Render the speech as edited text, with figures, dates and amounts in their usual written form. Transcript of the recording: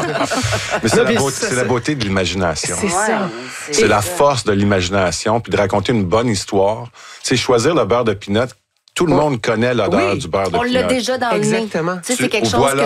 Mais c'est la beauté de l'imagination. C'est ça. C'est la force de l'imagination, puis de raconter une bonne histoire. C'est choisir le beurre de pinot. Tout le monde connaît l'odeur du beurre de pinot. On l'a déjà dans le nez. Exactement. C'est quelque chose que